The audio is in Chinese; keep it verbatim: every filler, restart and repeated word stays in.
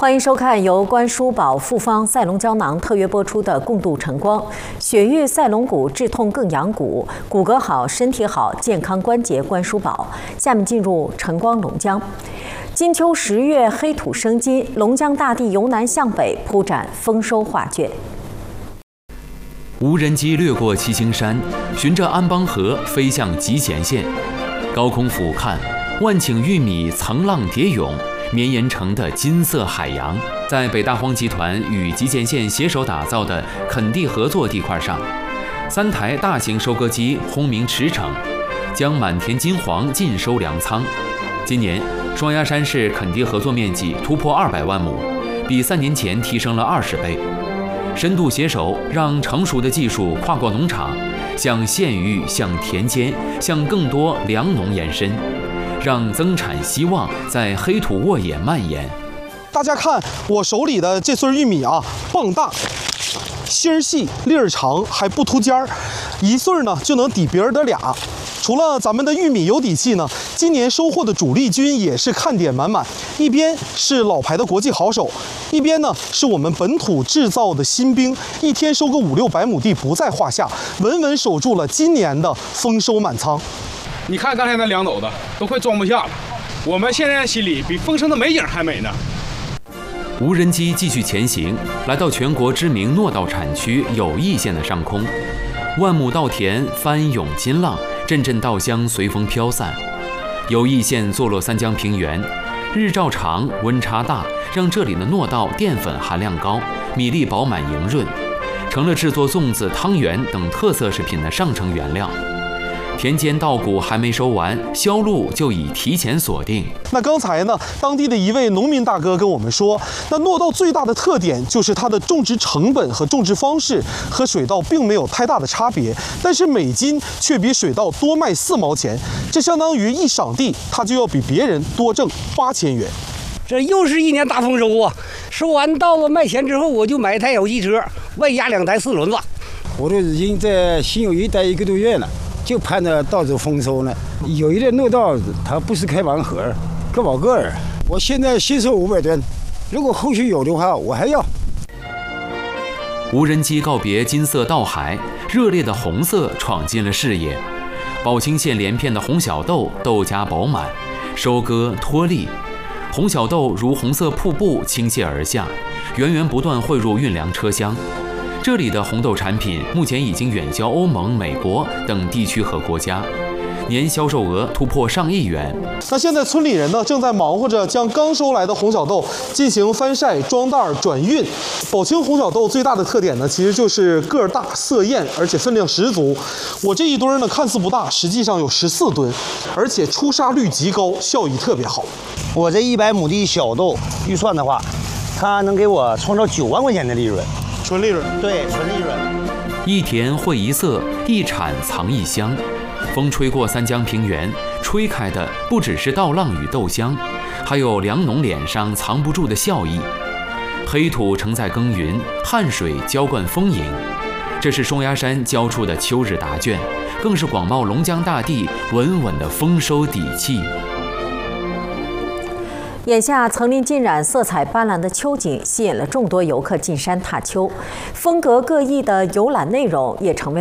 欢迎收看由关书宝复方赛龙胶囊特约播出的《共度晨光》。雪域赛龙骨治痛更养骨，骨骼好，身体好，健康关节关书宝。下面进入晨光龙江。金秋十月，黑土生金，龙江大地由南向北铺展丰收画卷。 无人机掠过七星山，循着安邦河飞向集贤县，高空俯瞰，万顷玉米层浪叠涌。 绵延成的金色海洋，在北大荒集团与集贤县携手打造的垦地合作地块上，三台大型收割机轰鸣驰骋，将满田金黄尽收粮仓。今年，双鸭山市垦地合作面积突破二百万亩，比三年前提升了二十倍。深度携手，让成熟的技术跨过农场，向县域、向田间、向更多粮农延伸。 让增产希望在黑土沃野蔓延。 大家看我手里的这穗玉米啊，棒大，芯儿细，粒儿长，还不凸尖儿，一穗呢就能抵别人的俩。除了咱们的玉米有底气呢，今年收获的主力军也是看点满满。一边是老牌的国际好手，一边呢是我们本土制造的新兵，一天收个五六百亩地不在话下，稳稳守住了今年的丰收满仓。 你看刚才那两斗子都快装不下了，我们现在心里比丰收的美景还美呢。 无人机继续前行，来到全国知名糯稻产区友谊县的上空，万亩稻田翻涌金浪，阵阵稻香随风飘散。友谊县坐落三江平原，日照长，温差大，让这里的糯稻淀粉含量高，米粒饱满莹润，成了制作粽子、汤圆等特色食品的上乘原料。 田间稻谷还没收完，销路就已提前锁定。 那刚才呢，当地的一位农民大哥跟我们说，那糯稻最大的特点就是它的种植成本和种植方式和水稻并没有太大的差别，但是每斤却比水稻多卖四毛钱，这相当于一晌地，它就要比别人多挣八千元。 这又是一年大丰收啊！收完稻子卖钱之后，我就买一台小汽车，外加两台四轮子。 我都已经在新友谊待一个多月了。 就盼着稻子丰收呢。有一的糯稻，它不是开盲盒，各保各儿。我现在新收五百吨，如果后续有的话，我还要。 无人机告别金色稻海，热烈的红色闯进了视野。宝清县连片的红小豆豆荚饱满，收割脱粒，红小豆如红色瀑布倾泻而下，源源不断汇入运粮车厢。 这里的红豆产品目前已经远销欧盟、美国等地区和国家，年销售额突破上亿元。 那现在村里人呢，正在忙活着将刚收来的红小豆进行翻晒、装袋、转运。宝清红小豆最大的特点呢，其实就是个儿大、色艳，而且分量十足。我这一堆呢，看似不大，实际上有十四吨，而且出沙率极高，效益特别好。 我这一百亩地小豆预算的话，它能给我创造九万块钱的利润。 纯利润， 对，纯利润。 一田绘一色，一产藏一香。风吹过三江平原，吹开的不只是稻浪与豆香，还有粮农脸上藏不住的笑意。黑土承载耕耘，汗水浇灌丰盈。这是双鸭山交出的秋日答卷，更是广袤龙江大地稳稳的丰收底气。 眼下，层林尽染、色彩斑斓的秋景吸引了众多游客进山踏秋，风格各异的游览内容也成为了。